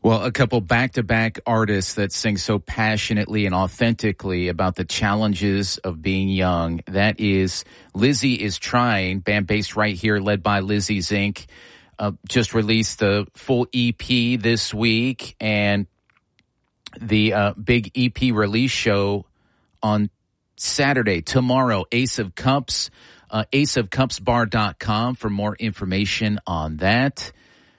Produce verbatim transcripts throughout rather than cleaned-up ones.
Well, a couple back-to-back artists that sing so passionately and authentically about the challenges of being young. That is Lizzie Is Trying, band based right here, led by Lizzie's Incorporated. Uh, just released the full E P this week, and the uh, big E P release show on Saturday, tomorrow, Ace of Cups, uh, ace of cups bar dot com for more information on that.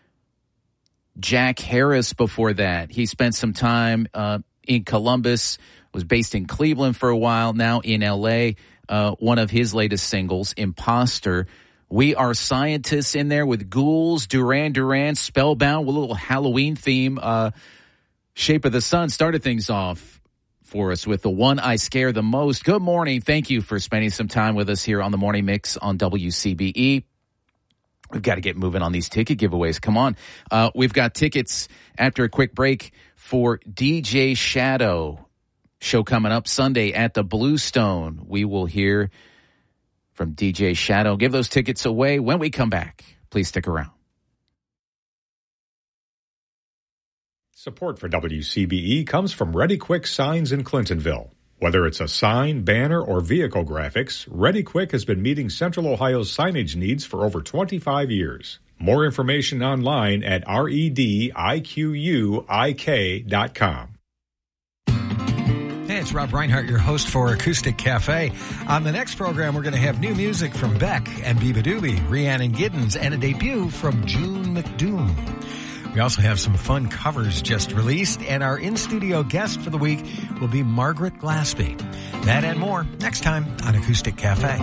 Jack Harris before that. He spent some time uh, in Columbus, was based in Cleveland for a while, now in L A. Uh, one of his latest singles, Imposter. We Are Scientists in there with Ghouls, Duran Duran, Spellbound, with a little Halloween theme. Uh, Shape of the Sun started things off for us with The One I Scare the Most. Good morning. Thank you for spending some time with us here on the Morning Mix on W C B E. We've got to get moving on these ticket giveaways. Come on. Uh, we've got tickets after a quick break for D J Shadow. Show coming up Sunday at the Bluestone. We will hear from D J Shadow. Give those tickets away when we come back. Please stick around. Support for W C B E comes from Ready Quick Signs in Clintonville. Whether it's a sign, banner, or vehicle graphics, Ready Quick has been meeting Central Ohio's signage needs for over twenty-five years. More information online at rediquiuik dot com. Hey, it's Rob Reinhart, your host for Acoustic Cafe. On the next program, we're going to have new music from Beck and Biba Doobie, Rhiannon Giddens, and a debut from June McDoom. We also have some fun covers just released, and our in-studio guest for the week will be Margaret Glaspie. That and more next time on Acoustic Cafe.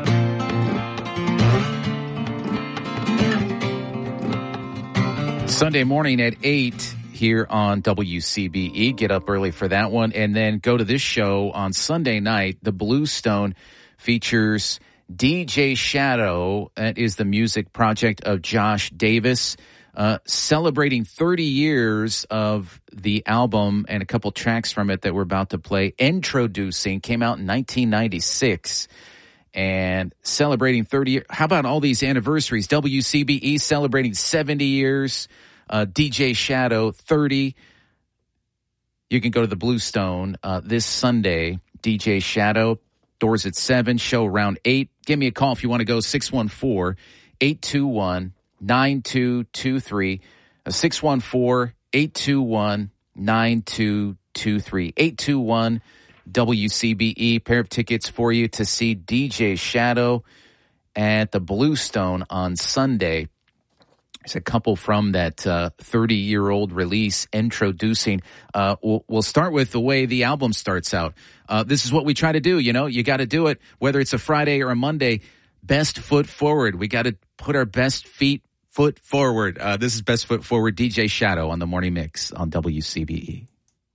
Sunday morning at eight here on W C B E. Get up early for that one, and then go to this show on Sunday night. The Bluestone features D J Shadow. That is the music project of Josh Davis. Uh, celebrating thirty years of the album and a couple tracks from it that we're about to play. Introducing came out in nineteen ninety-six, and celebrating thirty years. How about all these anniversaries? W C B E celebrating seventy years. Uh, D J Shadow thirty. You can go to the Bluestone uh, this Sunday. D J Shadow, doors at seven, show around eight. Give me a call if you want to go. six one four, eight two one, nine two two three, six one four, eight two one, nine two two three, eight two one W C B E. Pair of tickets for you to see D J Shadow at the Bluestone on Sunday. There's a couple from that uh, thirty-year-old release, Introducing. Uh, we'll, we'll start with the way the album starts out. Uh, this is what we try to do, you know. You got to do it, whether it's a Friday or a Monday. Best foot forward. We got to put our best feet foot forward. Uh, this is Best Foot Forward, D J Shadow on the Morning Mix on W C B E.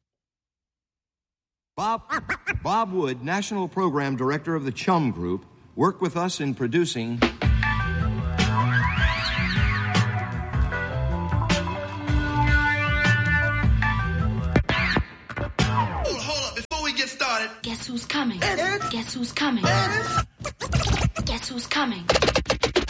Bob, Bob Wood, National Program Director of the Chum Group, worked with us in producing... Guess who's coming? Guess who's coming? Guess who's coming?